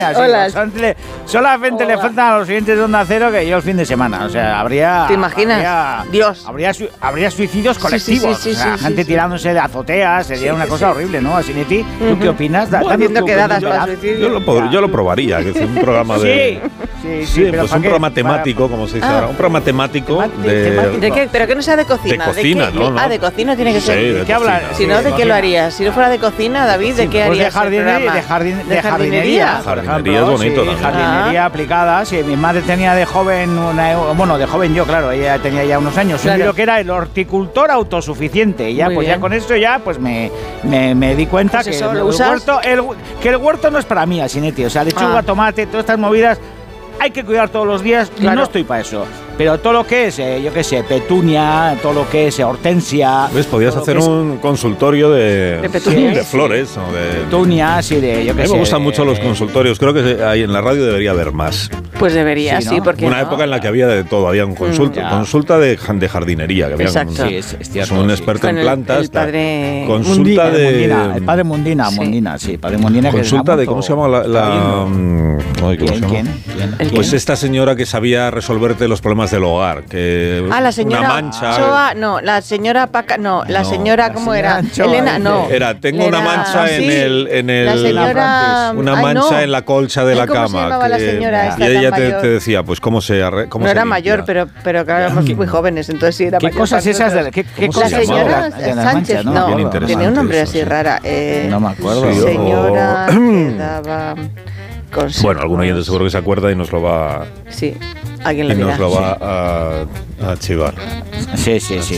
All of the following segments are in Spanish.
Hola. Solamente le faltan a los siguientes de Onda Cero que yo el fin de semana. O sea, habría... ¿Te imaginas? Dios. Habría suicidios colectivos. Sí, o sea, gente tirándose de azoteas. Sería una cosa horrible, ¿no? Asinetti, ¿tú qué opinas? Haciendo quedadas para suicidio. Yo lo probaría, que es un programa de... Sí, pues un programa temático, como se dice ahora. Un programa temático de... ¿De qué? ¿Pero que no sea de cocina? De cocina, ¿De qué? ¿no? De cocina tiene que ser. ¿De qué hablar? Si no, ¿de qué lo harías? Si no fuera de cocina, David, ¿de qué harías? De jardinería. Jardinería es bonito también. Jardinería aplicada. Sí, mi madre tenía de joven, de joven yo, claro, ella tenía ya unos años. Claro. Lo que era el horticultor autosuficiente. Y ya, Muy pues bien. ya con esto ya, pues me di cuenta Pues que el huerto no es para mí, Asinetti. O sea, lechuga, tomate, todas estas movidas hay que cuidar todos los días. Claro. No estoy para eso. Pero todo lo que es, yo qué sé, petunia, todo lo que es hortensia... ¿Ves? Podías hacer un consultorio de flores. O de petunias y de, yo qué sé... A mí me gustan mucho los consultorios. Creo que ahí en la radio debería haber más. Pues debería, sí, ¿no? porque una época en la que había de todo. Había un consulta de jardinería. Que había exacto. Un experto en plantas. El padre consulta el padre Mundina, padre Mundina. Consulta de, ¿cómo se llama ¿Quién? Pues esta señora que sabía resolverte los problemas del hogar, que la señora una mancha. Choa, no, la señora Paca, no, la señora ¿cómo era? Choa, Elena, no. Tengo una mancha en el la señora, una mancha en la colcha de la ¿cómo cama. se llamaba la señora esta y ella tan mayor? te decía, pues cómo se no era mayor, pero claro, éramos muy jóvenes, entonces sí era ¿Qué mayor. cosas esas de qué la señora Sánchez, no, tenía un nombre así rara. No me acuerdo. Señora que daba consejos. Bueno, algún oyente seguro que se acuerda y nos lo va. Sí. Alguien lo y dirá. nos lo va a chivar. Sí.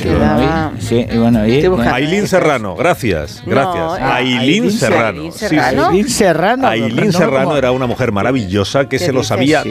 Ailín Serrano, gracias. Ailín Serrano. Ailín Serrano. Ailín Serrano era una mujer maravillosa que se lo sabía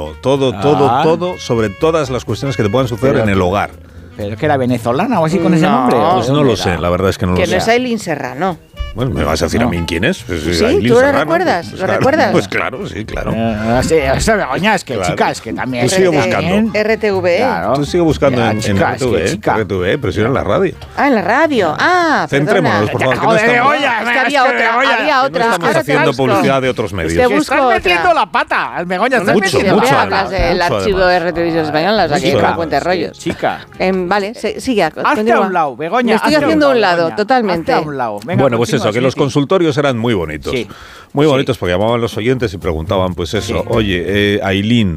todo sobre todas las cuestiones que te puedan suceder en el hogar. ¿Pero que era venezolana o así con ese nombre? Pues no lo sé, la verdad es que no lo sé. Que no es Ailín Serrano. Bueno, ¿me vas a decir a mí quién es? Pues, sí, ¿tú lo recuerdas? Pues, ¿Lo claro, recuerdas? Pues claro, sí, claro. Begoña, es que claro. chicas, que también... Tú sigue buscando. RTV. Claro. Tú sigue buscando en chicas, RTV, pero si era en la radio. En la radio. Centrémonos, por favor. Joder, Begoña, es que había otra. No estamos haciendo publicidad de otros medios. Que Que estás metiendo la pata, Begoña. Mucho. Hablas del archivo de RTV Española, o sea, que no cuentes rollos. Chica. Vale, sigue. Hazte a un lado, Begoña. Me estoy haciendo a un lado, totalmente. Hazte a un lado. Venga, Bueno, pues continúa, eso, que los consultorios eran muy bonitos. Sí. Muy bonitos porque llamaban los oyentes y preguntaban, pues eso, Sí. oye, Ailín,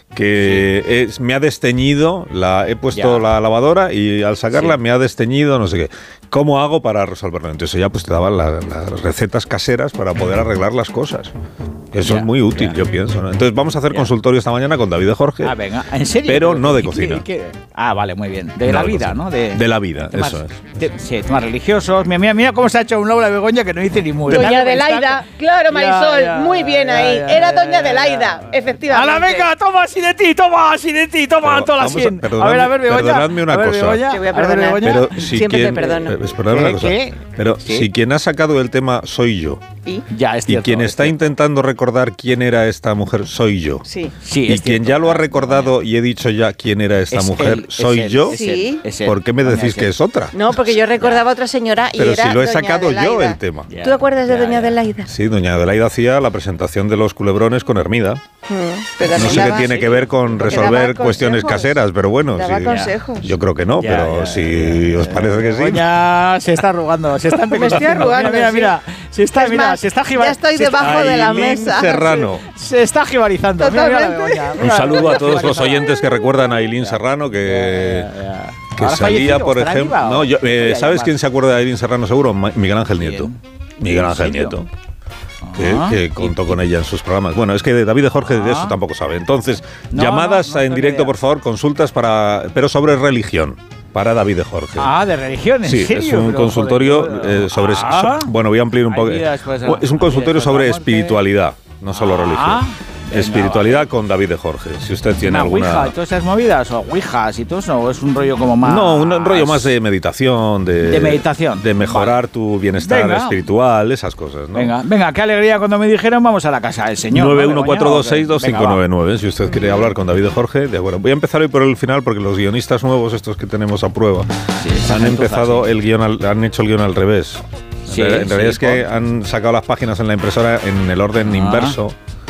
que me ha desteñido, he puesto la lavadora y al sacarla me ha desteñido, no sé qué. ¿Cómo hago para resolverlo? Entonces ya pues te daban las recetas caseras para poder arreglar las cosas. Eso es muy útil, yo pienso, ¿no? Entonces vamos a hacer consultorio esta mañana con David de Jorge. Ah, venga, ¿en serio? Pero no de cocina. Vale, muy bien. De la vida, ¿no? De la vida, eso es. Sí, temas religiosos. Mira cómo se ha hecho un lado la Begoña que no dice ni muy. Doña Adelaida, claro, Marisol, muy bien ahí. Era Doña Adelaida, efectivamente. ¡A la venga! ¡Toma así de ti! ¡Toma toda la 100! A ver, Begoña. Perdonadme una cosa. Te voy a perdonar. Pero si siempre quien, te perdono. Perdóname una cosa. ¿Qué? Pero si quien ha sacado el tema soy yo. Ya, es Y cierto, quien es está cierto. intentando recordar quién era esta mujer soy yo. Sí. Sí, Y es quien cierto. ya lo ha recordado y he dicho ya quién era esta mujer soy yo. Sí. ¿Por qué me decís que es otra? No, porque yo recordaba a otra señora y Pero era si lo he Doña sacado yo Adelaida. el tema. ¿Tú te acuerdas de Doña Adelaida? Sí, doña Adelaida hacía la presentación de los culebrones con Hermida. Pero No sé qué tiene que ver con porque resolver daba cuestiones consejos. caseras, pero bueno. Daba sí. consejos. Yo creo que no, pero si os parece que sí. Begoña se está arrugando, se está Me estoy arrugando, Mira, se está, Es más, se está ya estoy debajo de la Ailín mesa. Serrano. Se está jibarizando. Totalmente. Un saludo a todos los oyentes que recuerdan a Ailín Serrano, que salía, por ejemplo... No, ¿sabes quién se acuerda de Ailín Serrano seguro? Miguel Ángel Nieto. Miguel Ángel Nieto. Que contó con ella en sus programas. Bueno, es que David de Jorge de eso tampoco sabe. Entonces, llamadas en directo, por favor, consultas pero sobre religión. Para David de Jorge. De religión, ¿en Sí, serio? es un Pero, consultorio joder, sobre... bueno, voy a ampliar un poco. Es un consultorio sobre espiritualidad, no solo religión. Espiritualidad con David de Jorge. Si usted tiene alguna... Ouija y todas esas movidas, o ouijas y todo eso, o es un rollo como más... No, un rollo más de meditación, de meditación. De mejorar tu bienestar espiritual, esas cosas, ¿no? Venga, qué alegría cuando me dijeron vamos a la casa del señor. 914262599. Si usted quiere hablar con David de Jorge, de acuerdo. Voy a empezar hoy por el final porque los guionistas nuevos, estos que tenemos a prueba, han empezado el guión, han hecho el guión al revés. En realidad es que han sacado las páginas en la impresora en el orden inverso.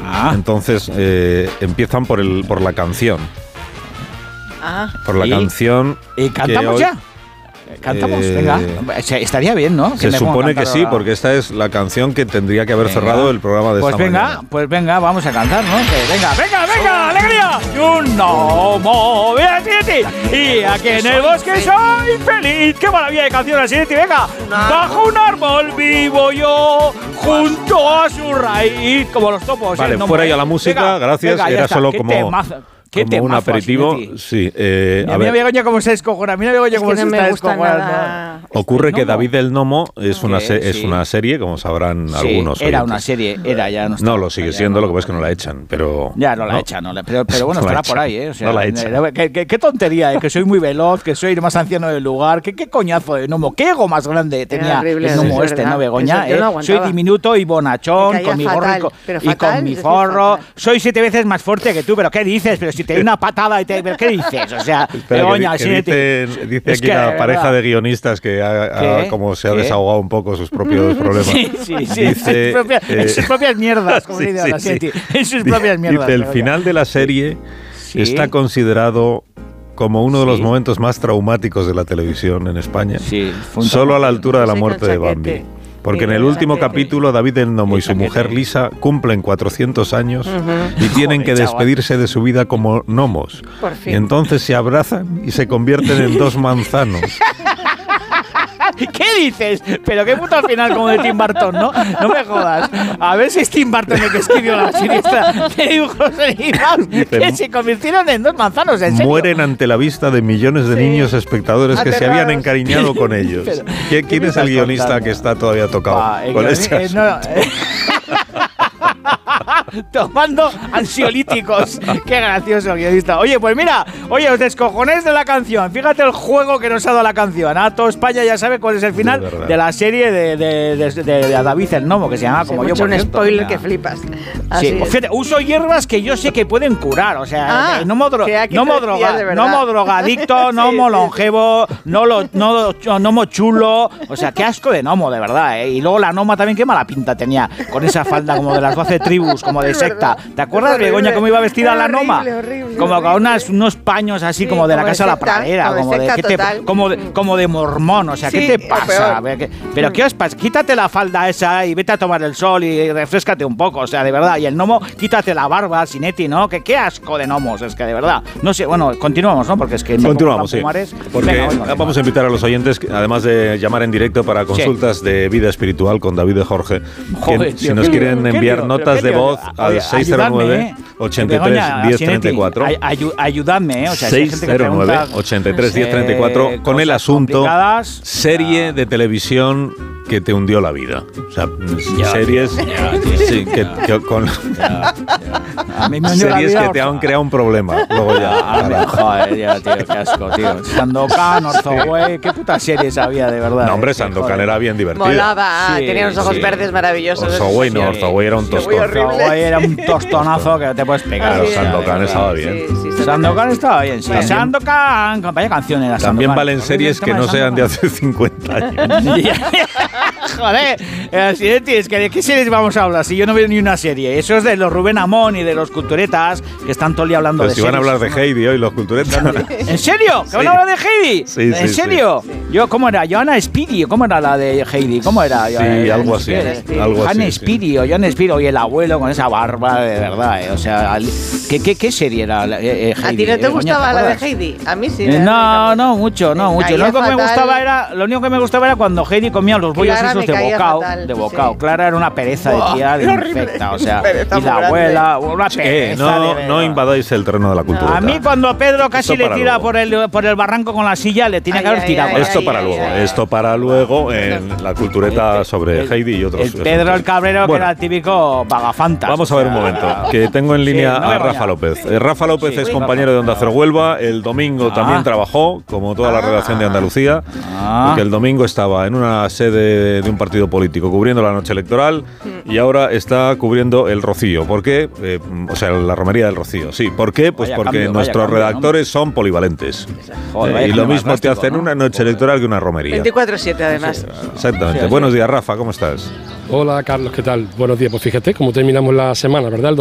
Entonces empiezan por la canción. Por la canción. ¿Y cantamos ya? ¿Cantamos? Venga. Estaría bien, ¿no? Se supone que sí, porque esta es la canción que tendría que haber cerrado el programa de esta mañana. Pues venga, vamos a cantar, ¿no? Venga, alegría. Y un gnomo, y aquí en el bosque soy feliz. ¡Qué maravilla de canción, Asinetti! Venga, bajo un árbol vivo yo, junto a su raíz, como los topos. Vale, fuera ya la música, gracias. Era solo como un aperitivo. Sí, mira Begoña cómo se descojona. Mira Begoña cómo se está descojonando. Ocurre que David el Gnomo es una serie, como sabrán algunos. Era una serie, ya no está. No, lo sigue siendo, lo que pasa es que no la echan, pero... Ya, no la echan, pero bueno, estará por ahí, ¿eh? O sea, no la echan. Qué tontería, que soy muy veloz, que soy el más anciano del lugar, qué coñazo de gnomo, qué ego más grande tenía el gnomo ¿no, Begoña? Soy diminuto y bonachón, con mi gorro y con mi forro. Soy 7 veces más fuerte que tú, pero ¿qué dices? Pero si te doy una patada y ¿pero qué dices? O sea, Begoña, dice aquí la pareja de guionistas que como se ha desahogado un poco sus propios problemas. Sí. Dice, en sus propias mierdas, como dice la Seti. En sus propias mierdas. Dice, el final de la serie está considerado como uno de los momentos más traumáticos de la televisión en España. Solo a la altura de la muerte de Bambi. Porque en el último capítulo David el Gnomo y su mujer Lisa cumplen 400 años y tienen que despedirse de su vida como gnomos. Y entonces se abrazan y se convierten en 2 manzanos. ¿Qué dices? Pero qué puto final como de Tim Burton, ¿no? No me jodas. A ver si es Tim Burton el que escribió la siniestra de dibujos animados que se convirtieron en 2 manzanos, ¿en serio? Mueren ante la vista de millones de niños espectadores que se habían encariñado con ellos. ¿Quién es el guionista que está todavía tocado con este tomando ansiolíticos. Qué gracioso guionista. Oye, pues mira, os descojonéis de la canción. Fíjate el juego que nos ha dado la canción. Toda España ya sabe cuál es el final de la serie de David el Gnomo, que se llama como yo. Un spoiler que flipas. Sí, fíjate, uso hierbas que yo sé que pueden curar. O sea, gnomo drogadicto, gnomo longevo, gnomo chulo. O sea, qué asco de gnomo, de verdad. Y luego la gnoma también, qué mala pinta tenía con esa falda como de las 12 tribus, como de secta. ¿Te acuerdas, Begoña, cómo iba vestida la gnoma? Horrible. Como con unos paños así como de la casa de la pradera, como de mormón. O sea, ¿qué te pasa? Pero ¿qué os pasa? Quítate la falda esa y vete a tomar el sol y refrescate un poco. O sea, de verdad. Y el gnomo, quítate la barba, Sinetti, ¿no? Que qué asco de gnomos, es que de verdad. No sé, bueno, continuamos, ¿no? Porque es que... Continuamos, sí. Porque vamos a invitar a los oyentes, además de llamar en directo para consultas de vida espiritual con David de Jorge. Joder, si nos quieren enviar notas de voz al 609 83 1034. Ayudadme, o sea, 609 83 1034 con el asunto serie de televisión que te hundió la vida. O sea, series series que te han creado un problema. Luego ya. Joder, tío, qué asco, tío. Sandokan, Orzoway, qué puta series había, de verdad. No, hombre, Sandokan era bien divertido. Molaba, tenía unos ojos verdes maravillosos. Orzoway era un tostón. Orzoway era un tostonazo que te puedes pegar. Pero Sandokan estaba bien. Sandokan estaba bien, sí. Sandokan, vaya canción era Sandokan. También valen series que no sean de hace 50 años. Joder, Sinetti, es que ¿de qué series vamos a hablar? Si yo no veo ni una serie. Eso es de los Rubén Amón y de los Culturetas, que están todo el día hablando de series. Pero si van a hablar de Heidi hoy, los Culturetas. ¿En serio? ¿Que van a hablar de Heidi? Sí, ¿En serio? Yo, ¿cómo era? Johanna Speedy, ¿cómo era la de Heidi? ¿Cómo era? Sí, algo así. Johanna Speedy o Johanna Speedy, y el abuelo con esa barba, de verdad. O sea, ¿qué serie era Heidi? ¿A ti no te gustaba la de Heidi? A mí sí. No mucho. Lo único que me gustaba era cuando Heidi comía los bollos esos de bocado. Clara era una pereza de tía infecta, o sea, y la abuela, una pereza. No invadáis el terreno de la cultura. A mí cuando Pedro casi le tira por el barranco con la silla, le tiene que haber tirado. Esto para luego en la cultureta sobre Heidi y otros. Pedro el Cabrero, que era el típico vagafantas. Vamos a ver un momento, que tengo en línea a Rafa López. Rafa López es compañero de Onda Cero Huelva. El domingo también trabajó, como toda la redacción de Andalucía, porque el domingo estaba en una sede de un partido político cubriendo la noche electoral y ahora está cubriendo el Rocío. ¿Por qué? O sea, la romería del Rocío. Sí, ¿por qué? Pues porque nuestros redactores son polivalentes. Y lo mismo te hacen una noche electoral que una romería. 24/7 además. Exactamente. Buenos días, Rafa, ¿cómo estás? Hola, Carlos, ¿qué tal? Buenos días. Pues fíjate cómo terminamos la semana, ¿verdad?